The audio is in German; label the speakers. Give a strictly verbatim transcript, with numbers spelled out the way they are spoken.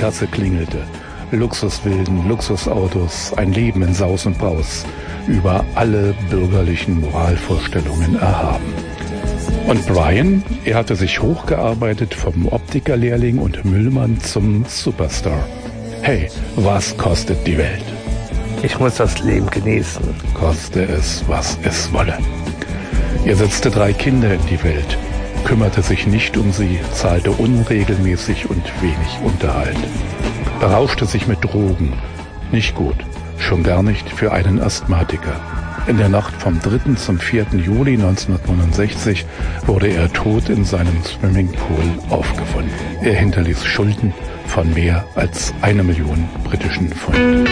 Speaker 1: Kasse klingelte. Luxusvillen, Luxusautos, ein Leben in Saus und Braus, über alle bürgerlichen Moralvorstellungen erhaben. Und Brian, er hatte sich hochgearbeitet vom Optikerlehrling und Müllmann zum Superstar. Hey, was kostet die Welt?
Speaker 2: Ich muss das Leben genießen.
Speaker 1: Koste es, was es wolle. Er setzte drei Kinder in die Welt, kümmerte sich nicht um sie, zahlte unregelmäßig und wenig Unterhalt. Berauschte sich mit Drogen. Nicht gut, schon gar nicht für einen Asthmatiker. In der Nacht vom dritten zum vierten Juli neunzehnhundertneunundsechzig wurde er tot in seinem Swimmingpool aufgefunden. Er hinterließ Schulden von mehr als eine Million britischen Pfund.